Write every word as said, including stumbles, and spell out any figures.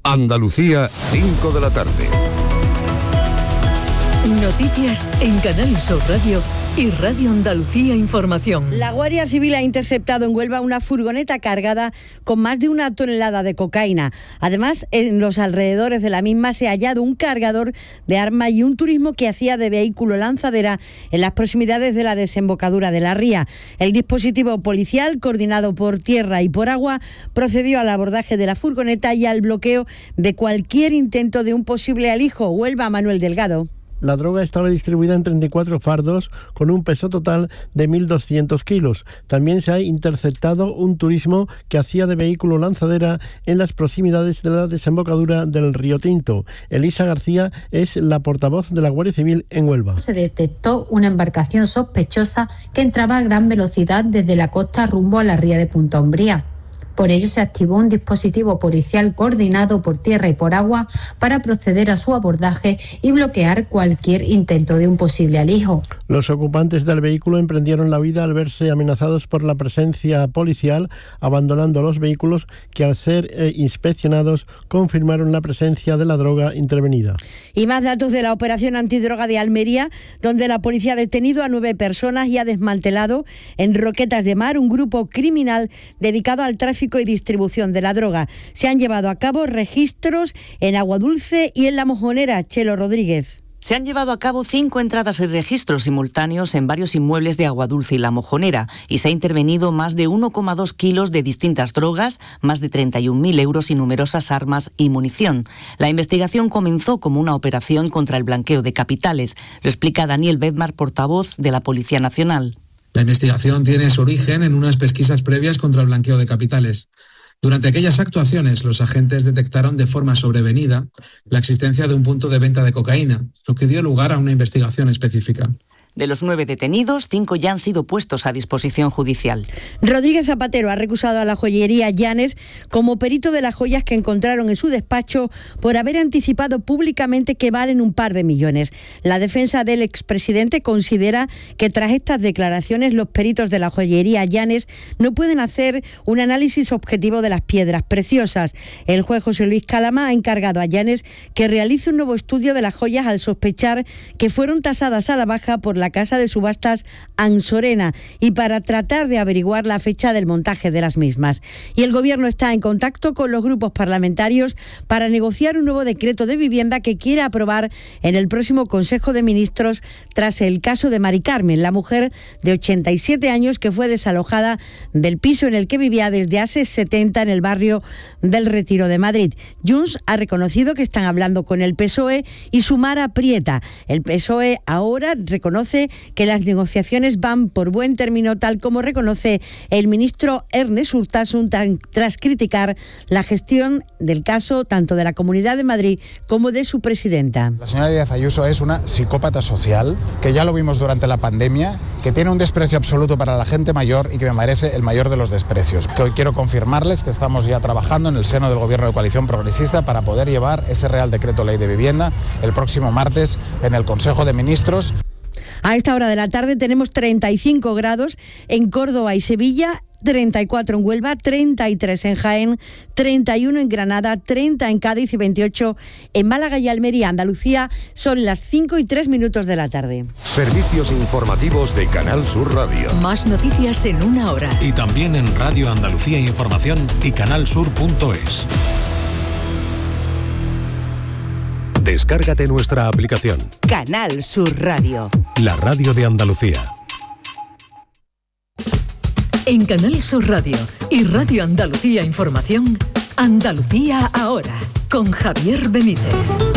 Andalucía, cinco de la tarde. Noticias en Canal Sur Radio y Radio Andalucía Información. La Guardia Civil ha interceptado en Huelva una furgoneta cargada con más de una tonelada de cocaína. Además, en los alrededores de la misma se ha hallado un cargador de armas y un turismo que hacía de vehículo lanzadera en las proximidades de la desembocadura de la ría. El dispositivo policial, coordinado por tierra y por agua, procedió al abordaje de la furgoneta y al bloqueo de cualquier intento de un posible alijo. Huelva, Manuel Delgado. La droga estaba distribuida en treinta y cuatro fardos con un peso total de mil doscientos kilos. También se ha interceptado un turismo que hacía de vehículo lanzadera en las proximidades de la desembocadura del río Tinto. Elisa García es la portavoz de la Guardia Civil en Huelva. Se detectó una embarcación sospechosa que entraba a gran velocidad desde la costa rumbo a la ría de Punta Umbría. Por ello se activó un dispositivo policial coordinado por tierra y por agua para proceder a su abordaje y bloquear cualquier intento de un posible alijo. Los ocupantes del vehículo emprendieron la huida al verse amenazados por la presencia policial, abandonando los vehículos que al ser eh, inspeccionados confirmaron la presencia de la droga intervenida. Y más datos de la operación antidroga de Almería, donde la policía ha detenido a nueve personas y ha desmantelado en Roquetas de Mar un grupo criminal dedicado al tráfico y distribución de la droga. Se han llevado a cabo registros en Aguadulce y en La Mojonera. Chelo Rodríguez. Se han llevado a cabo cinco entradas y registros simultáneos en varios inmuebles de Aguadulce y La Mojonera y se ha intervenido más de uno coma dos kilos de distintas drogas, más de treinta y un mil euros y numerosas armas y munición. La investigación comenzó como una operación contra el blanqueo de capitales. Lo explica Daniel Bedmar, portavoz de la Policía Nacional. La investigación tiene su origen en unas pesquisas previas contra el blanqueo de capitales. Durante aquellas actuaciones, los agentes detectaron de forma sobrevenida la existencia de un punto de venta de cocaína, lo que dio lugar a una investigación específica. De los nueve detenidos, cinco ya han sido puestos a disposición judicial. Rodríguez Zapatero ha recusado a la joyería Llanes como perito de las joyas que encontraron en su despacho por haber anticipado públicamente que valen un par de millones. La defensa del expresidente considera que tras estas declaraciones los peritos de la joyería Llanes no pueden hacer un análisis objetivo de las piedras preciosas. El juez José Luis Calama ha encargado a Llanes que realice un nuevo estudio de las joyas al sospechar que fueron tasadas a la baja por la la casa de subastas Ansorena y para tratar de averiguar la fecha del montaje de las mismas. Y el Gobierno está en contacto con los grupos parlamentarios para negociar un nuevo decreto de vivienda que quiere aprobar en el próximo Consejo de Ministros tras el caso de Mari Carmen, la mujer de ochenta y siete años que fue desalojada del piso en el que vivía desde hace setenta en el barrio del Retiro de Madrid. Junts ha reconocido que están hablando con el P S O E y Sumar aprieta. El P S O E ahora reconoce que las negociaciones van por buen término, tal como reconoce el ministro Ernest Urtasun tras criticar la gestión del caso tanto de la Comunidad de Madrid como de su presidenta. La señora Díaz Ayuso es una psicópata social, que ya lo vimos durante la pandemia, que tiene un desprecio absoluto para la gente mayor y que me merece el mayor de los desprecios. Que hoy quiero confirmarles que estamos ya trabajando en el seno del Gobierno de Coalición Progresista para poder llevar ese Real Decreto Ley de Vivienda el próximo martes en el Consejo de Ministros. A esta hora de la tarde tenemos treinta y cinco grados en Córdoba y Sevilla, treinta y cuatro en Huelva, treinta y tres en Jaén, treinta y uno en Granada, treinta en Cádiz y veintiocho en Málaga y Almería. Andalucía, son las cinco y tres minutos de la tarde. Servicios informativos de Canal Sur Radio. Más noticias en una hora. Y también en Radio Andalucía Información y canal sur punto es. Descárgate nuestra aplicación. Canal Sur Radio. La radio de Andalucía. En Canal Sur Radio y Radio Andalucía Información, Andalucía ahora, con Javier Benítez.